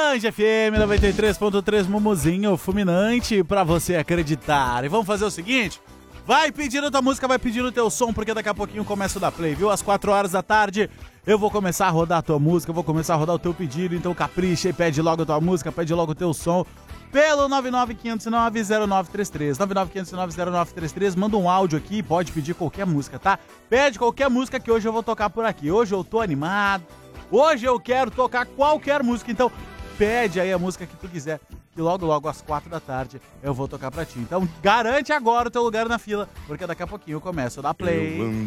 Band FM 93.3, Mumuzinho fulminante pra você acreditar. E vamos fazer o seguinte? Vai pedindo tua música, vai pedindo teu som, porque daqui a pouquinho começa o da Play, viu? Às 4 horas da tarde eu vou começar a rodar a tua música, eu vou começar a rodar o teu pedido, então capricha e pede logo a tua música, pede logo o teu som. Pelo 99509-0933, 99509-0933, manda um áudio aqui, pode pedir qualquer música, tá? Pede qualquer música que hoje eu vou tocar por aqui. Hoje eu tô animado, hoje eu quero tocar qualquer música, então pede aí a música que tu quiser, que logo às 4 da tarde eu vou tocar pra ti. Então garante agora o teu lugar na fila, porque daqui a pouquinho eu começo a dar Play.